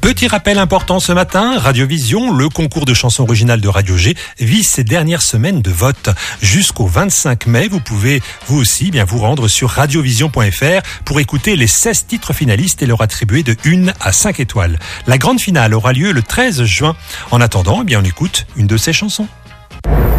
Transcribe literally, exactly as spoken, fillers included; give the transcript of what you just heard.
Petit rappel important ce matin, Radiovision, le concours de chansons originales de Radio G, vit ses dernières semaines de vote. Jusqu'au vingt-cinq mai, vous pouvez vous aussi bien vous rendre sur radiovision point f r pour écouter les seize titres finalistes et leur attribuer de une à cinq étoiles. La grande finale aura lieu le treize juin. En attendant, eh bien on écoute une de ces chansons.